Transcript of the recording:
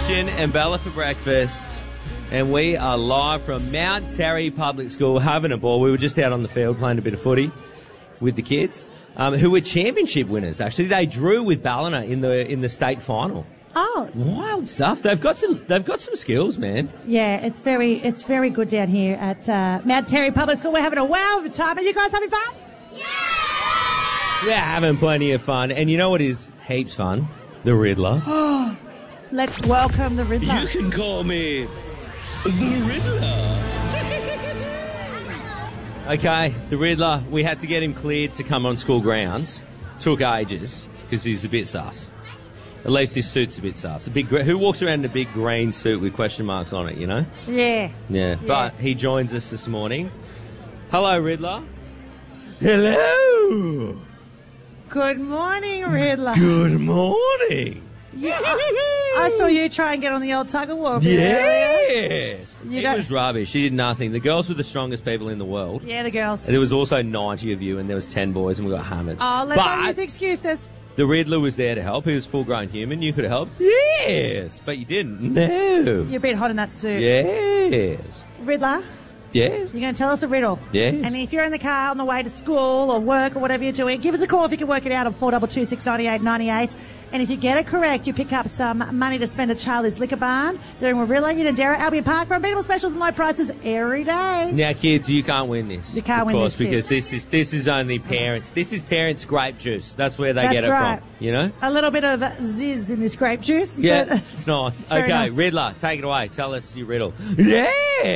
Christian and Bella for breakfast, and we are live from Mount Terry Public School having a ball. We were just out on the field playing a bit of footy with the kids, who were championship winners. Actually, they drew with Ballina in the state final. Oh, Wild stuff. They've got some skills, man. yeah, it's very good down here at Mount Terry Public School. We're having a wow of a time. Are you guys having fun? We're having plenty of fun, and you know what is heaps fun? The Riddler. Let's welcome the Riddler. You can call me the Riddler. Okay, the Riddler, we had to get him cleared to come on school grounds. Took ages, because he's a bit sus. At least his suit's a bit sus. Who walks around in a big green suit with question marks on it, you know? Yeah. Yeah, but he joins us this morning. Hello, Riddler. Hello. Good morning, Riddler. Good morning. Yeah, I saw you try and get on the old tug of war. Earlier. Yes. You It got- was rubbish. She did nothing. The girls were the strongest people in the world. Yeah, the girls. There was also 90 of you, and there was 10 boys, and we got hammered. Oh, let's not But use excuses. the Riddler was there to help. He was a full-grown human. You could have helped. Yes. But you didn't. No. You're a bit hot in that suit. Yes. Riddler, Yes. you're going to tell us a riddle. Yes. And if you're in the car on the way to school or work or whatever you're doing, give us a call if you can work it out on 422 698 98. And if you get it correct, you pick up some money to spend at Charlie's Liquor Barn during Warilla, Unanderra, Albion Park for unbeatable specials and low prices every day. Now, kids, you can't win this. You can't win this, because this is only parents. This is parents' grape juice. That's where they That's get it right. from. You know? A little bit of ziz in this grape juice. Yeah, but it's nice. It's very Okay, nice. Riddler, take it away. Tell us your riddle. Yeah.